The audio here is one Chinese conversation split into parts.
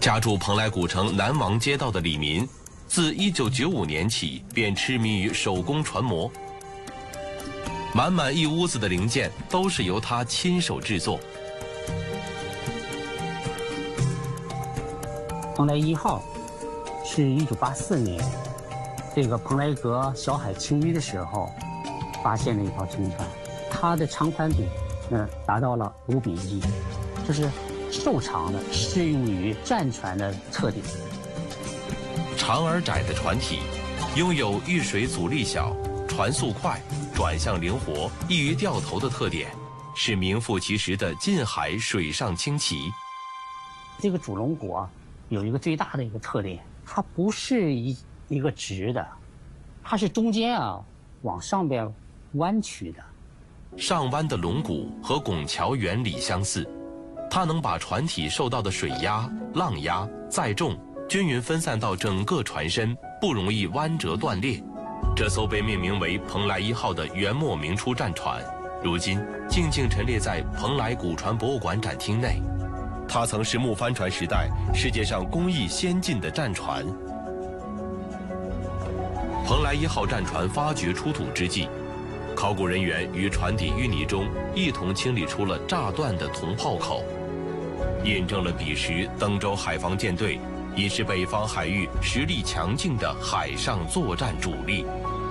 家住蓬莱古城南王街道的李民，自1995年起便痴迷于手工船模，满满一屋子的零件都是由他亲手制作。 蓬莱1号是1984年，这个蓬莱阁小海清淤的时候，发现了一条沉船，它的长宽比达到了5:1，这是瘦长的，适用于战船的特点。 长而窄的船体，拥有遇水阻力小、船速快、转向灵活、易于掉头的特点，是名副其实的近海水上轻骑。 这个主龙骨有一个最大的一个特点，它不是一个直的，它是中间往上边弯曲的。 上弯的龙骨和拱桥原理相似，它能把船体受到的水压、浪压、载重均匀分散到整个船身，不容易弯折断裂。这艘被命名为蓬莱1号的元末明初战船，如今静静陈列在蓬莱古船博物馆展厅内。它曾是木帆船时代世界上工艺先进的战船。蓬莱1号战船发掘出土之际，考古人员于船底淤泥中一同清理出了炸断的铜炮口，印证了彼时登州海防舰队已是北方海域实力强劲的海上作战主力。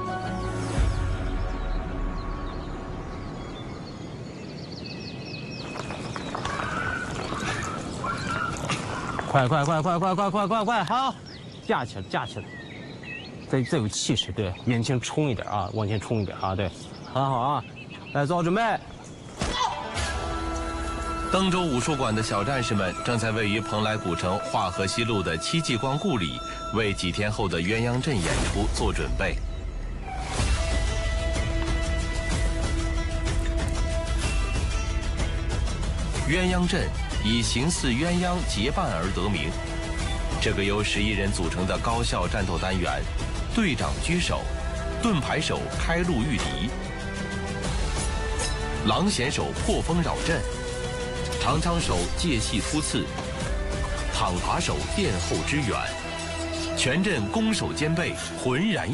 快！好，架起来，再有气势，对，眼睛冲一点啊，往前冲一点啊，对，很好啊，来做好准备。 登州武术馆的小战士们正在位于蓬莱古城化河西路的戚继光故里，为几天后的鸳鸯阵演出做准备。鸳鸯阵以形似鸳鸯结伴而得名。这个由11人组成的高效战斗单元，队长居首，盾牌手开路御敌，狼弦手破风扰阵，长枪手借隙突刺，躺耙手殿后支援，全阵攻守兼备，浑然